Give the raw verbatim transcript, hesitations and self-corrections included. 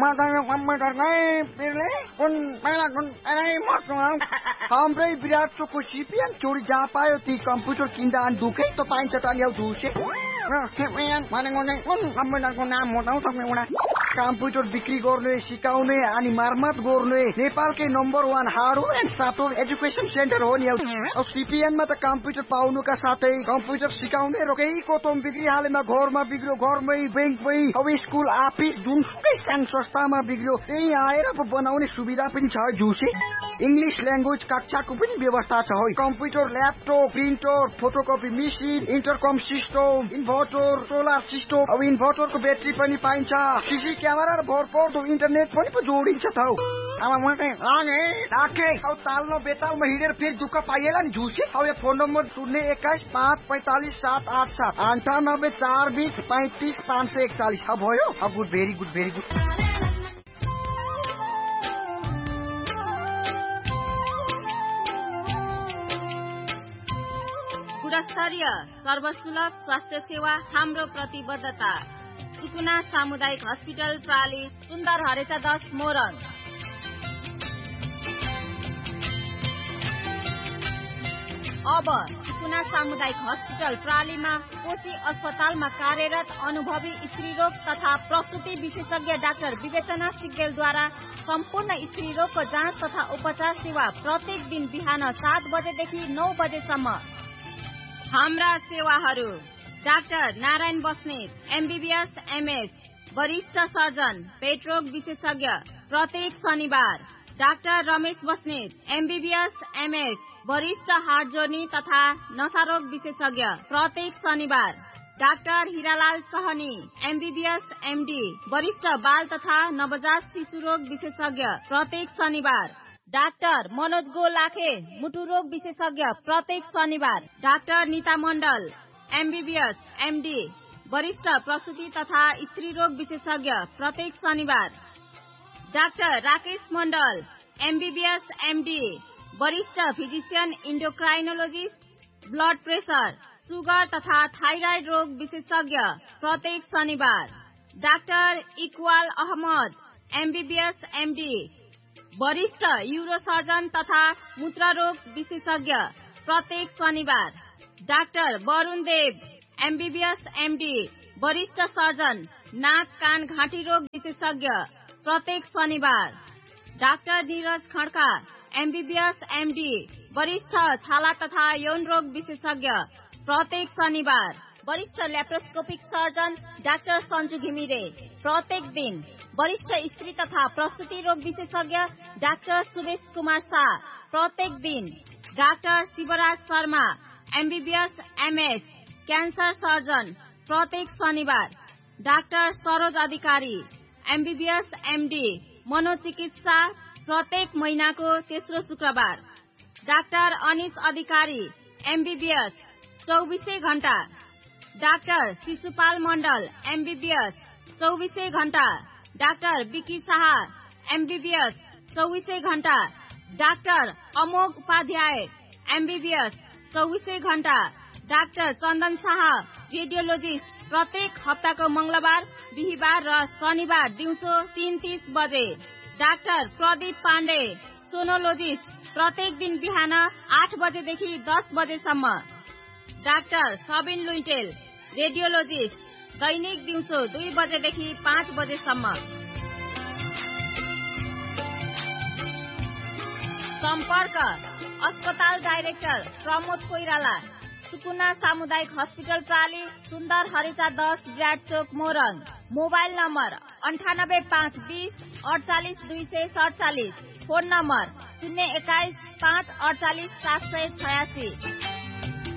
Matanya komputer kai pilih pun pela kun ai motong. Hamprai विराट choco CPN चोरी जहाँ पायो ती कम्प्युटर किन्दा अनि दुखै त पाइन्छ त ल्याउ दुसे सिपिएन भनेको चाहिँ कुन कम्प्युटरको नाम बताउ तपाईँ उडा कम्प्युटर बिक्री गर्ने सिकाउने अनि मर्मत गर्ने नेपालकै number one hardware and software education centre हो नि अब सिपिएनमा त कम्प्युटर पाउनुका साथै कम्प्युटर सिकाउने रोकै कोतम बिक्री हालेमा घरमा बिग्रियो घरमै बैंकमै अब स्कुल अफिस जुनसुकै सानो संस्थामा बिग्रियो त्यही आएर बनाउने सुविधा पनि छ जुसे इंग्लिश ल्याङ्ग्वेज कक्षाको पनि व्यवस्था छ है computer laptop printer photocopy machine इन्टरकम system inverter solar system अब इन्भर्टरको ब्याट्री पनि पाइन्छ सीसी क्यामेरा र भरपर्दो इन्टरनेट पनि पो जोडिन्छ त अब म चाहिँ लागे राखे अब ताल्नो बेतालमा हिँडेर फेरि दुःख पाइएला नि झुसे अब यो फोन नम्बर शून्य एक्काइस पाँच पैँतालिस सात आठ सात अन्ठानब्बे चार बिस पैँतिस पाँच सय एकचालिस अब भयो अब good very good very good गुणस्तरीय सर्वसुलभ स्वास्थ्य सेवा हाम्रो प्रतिबद्धता सुकुना सामुदायिक हस्पिटल प्राली सुन्दर हरेचा दस मोरङ अब सुकुना सामुदायिक हस्पिटल प्रालीमा कोशी अस्पतालमा कार्यरत अनुभवी स्त्रीरोग तथा प्रसुति विशेषज्ञ डाक्टर विवेचना सिग्देलद्वारा सम्पूर्ण स्त्रीरोगको जाँच तथा उपचार सेवा प्रत्येक दिन बिहान सात बजेदेखि नौ बजेसम्म हाम्रा सेवाहरू doctor Narayan Basnet MBBS MS वरिष्ठ सर्जन पेटरोग विशेषज्ञ प्रत्येक शनिबार doctor Ramesh Basnet MBBS MS वरिष्ठ हार्ट जोर्नी तथा नशारोग विशेषज्ञ प्रत्येक शनिबार doctor Hiralal Sahni MBBS MD वरिष्ठ बाल तथा नवजात शिशु रोग विशेषज्ञ प्रत्येक शनिबार डाक्टर मनोज गो लाखे मुटु रोग विशेषज्ञ प्रत्येक शनिबार डाक्टर नीता मण्डल एमबीबीएस एमडी वरिष्ठ प्रसूति तथा स्त्री रोग विशेषज्ञ प्रत्येक शनिबार डाक्टर राकेश मण्डल एमबीबीएस एमडी वरिष्ठ फिजिशियन इन्डोक्राइनोलोजिस्ट ब्लड प्रेशर सुगर तथा थाइराइड रोग विशेषज्ञ प्रत्येक शनिबार doctor Iqbal Ahmad MBBS MD वरिष्ठ यूरोसर्जन तथा मूत्ररोग विशेषज्ञ प्रत्येक शनिबार डाक्टर वरुण देव एमबीबीएस एमडी वरिष्ठ सर्जन नाक कान घाँटी रोग विशेषज्ञ प्रत्येक शनिबार doctor Neeraj Khadka MBBS MD वरिष्ठ छाला तथा यौन रोग विशेषज्ञ प्रत्येक शनिबार वरिष्ठ laparoscopic surgeon doctor Sanju Ghimire प्रत्येक दिन वरिष्ठ स्त्री तथा प्रसूति रोग विशेषज्ञ डाक्टर सुरेश कुमार शाह प्रत्येक दिन doctor Shivraj Sharma MBBS MS cancer surgeon प्रत्येक शनिबार डाक्टर सरोज अधिकारी एमबीबीएस एमडी मनोचिकित्सा प्रत्येक महिनाको तेस्रो शुक्रबार डाक्टर अनिश अधिकारी एमबीबीएस चौबीसै घण्टा डाक्टर शिशुपाल मण्डल एमबीबीएस चौबीसै घण्टा डाक्टर विकी शाह एमबीबीएस चौबीसै घण्टा डाक्टर अमोघ उपाध्याय एमबीबीएस चौबीसै घण्टा डाक्टर चन्दन शाह रेडियोलोजिस्ट प्रत्येक हप्ताको मंगलबार बिहिबार र शनिबार दिउँसो तीन तीस बजे डाक्टर प्रदीप पाण्डे सोनोलोजिस्ट प्रत्येक दिन बिहान आठ बजेदेखि दस बजेसम्म डाक्टर सबिन लुइटेल रेडियोलोजिस्ट दैनिक दिउँसो दुई बजेदेखि पाँच बजेसम्म सम्पर्क अस्पताल डाइरेक्टर प्रमोद कोइराला सुकुना सामुदायिक हस्पिटल प्राली सुन्दर हरेचा दस विराट चोक मोरङ मोबाइल नम्बर अन्ठानब्बे पाँच बीस अडचालिस दुई सय सडचालिस फोन नम्बर शून्य एक्काइस पाँच अडचालिस सात सय छयासी